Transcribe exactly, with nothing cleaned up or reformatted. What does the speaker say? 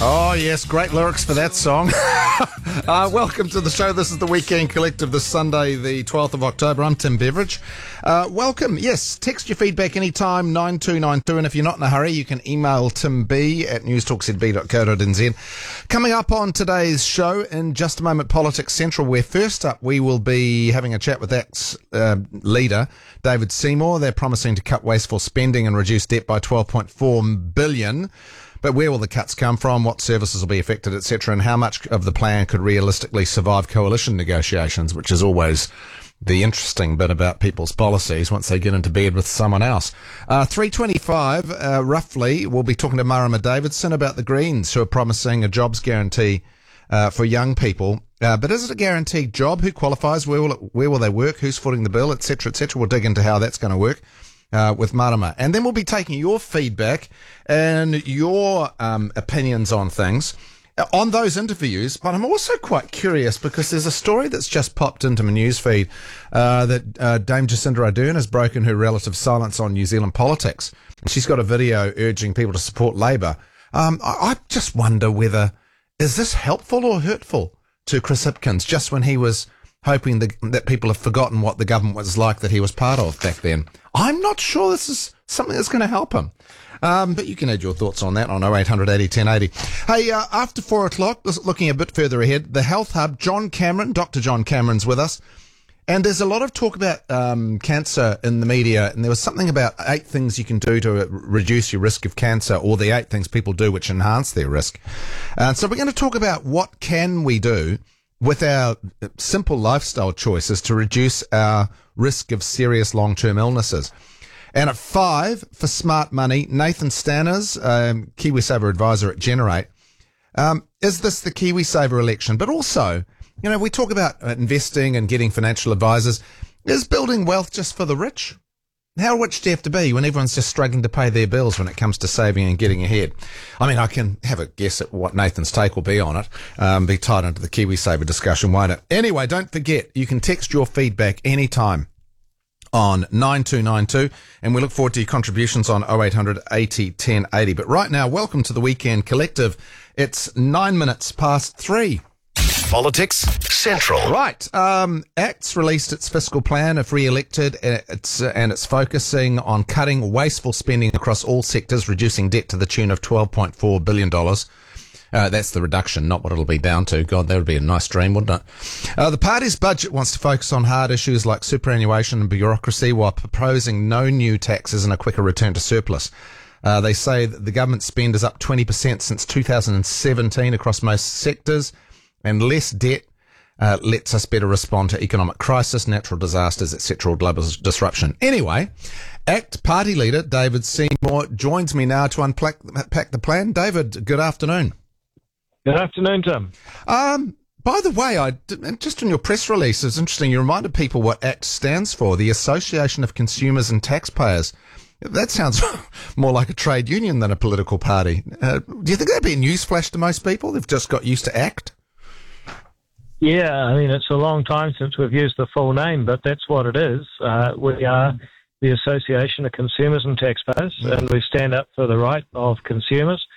Oh, yes, great lyrics for that song. uh, welcome to the show. This is the Weekend Collective this Sunday, the twelfth of October. I'm Tim Beveridge. Uh, welcome. Yes, text your feedback anytime, nine two nine two. And if you're not in a hurry, you can email tim b at newstalk z b dot co dot n z. Coming up on today's show, in just a moment, Politics Central, where first up we will be having a chat with ACT's uh, leader, David Seymour. They're promising to cut wasteful spending and reduce debt by twelve point four billion dollars. But where will the cuts come from, what services will be affected, et cetera, and how much of the plan could realistically survive coalition negotiations, which is always the interesting bit about people's policies once they get into bed with someone else. Uh, three twenty-five, uh, roughly, we'll be talking to Marama Davidson about the Greens, who are promising a jobs guarantee uh, for young people. Uh, but is it a guaranteed job? Who qualifies? Where will it, where will they work? Who's footing the bill, et cetera, et cetera? We'll dig into how that's going to work. Uh, with Marama. And then we'll be taking your feedback and your um, opinions on things uh, on those interviews. But I'm also quite curious because there's a story that's just popped into my newsfeed uh, that uh, Dame Jacinda Ardern has broken her relative silence on New Zealand politics. And she's got a video urging people to support Labour. Um, I, I just wonder whether, is this helpful or hurtful to Chris Hipkins, just when he was hoping the, that people have forgotten what the government was like that he was part of back then. I'm not sure this is something that's going to help him. Um, but you can add your thoughts on that on oh eight hundred eighty ten eighty. Hey, uh, after four o'clock, looking a bit further ahead, the Health Hub, John Cameron, Doctor John Cameron's with us. And there's a lot of talk about um, cancer in the media, and there was something about eight things you can do to reduce your risk of cancer, or the eight things people do which enhance their risk. And so we're going to talk about what can we do with our simple lifestyle choices to reduce our risk of serious long-term illnesses. And at five, for Smart Money, Nathan Stanners, um, KiwiSaver advisor at Generate. Um, is this the KiwiSaver election? But also, you know, we talk about investing and getting financial advisors. Is building wealth just for the rich? How rich do you have to be when everyone's just struggling to pay their bills when it comes to saving and getting ahead? I mean, I can have a guess at what Nathan's take will be on it. Um, be tied into the KiwiSaver discussion, won't it? Anyway, don't forget, you can text your feedback anytime on nine two nine two, and we look forward to your contributions on oh eight hundred eighty ten eighty. But right now, welcome to the Weekend Collective. It's nine minutes past three. Politics Central. Right. Um, ACT's released its fiscal plan if re-elected, it's, uh, and it's focusing on cutting wasteful spending across all sectors, reducing debt to the tune of twelve point four billion dollars. Uh, that's the reduction, not what it'll be down to. God, that would be a nice dream, wouldn't it? Uh, the party's budget wants to focus on hard issues like superannuation and bureaucracy while proposing no new taxes and a quicker return to surplus. Uh, they say that the government spend is up twenty percent since two thousand seventeen across most sectors, and less debt uh, lets us better respond to economic crisis, natural disasters, et cetera, or global disruption. Anyway, ACT Party Leader David Seymour joins me now to unpack pack the plan. David, good afternoon. Good afternoon, Tim. Um, by the way, I just in your press release, it's interesting. You reminded people what ACT stands for, the Association of Consumers and Taxpayers. That sounds more like a trade union than a political party. Uh, do you think that'd be a newsflash to most people? They've just got used to ACT. Yeah, I mean, it's a long time since we've used the full name, but that's what it is. Uh, we are the Association of Consumers and Taxpayers, and we stand up for the right of consumers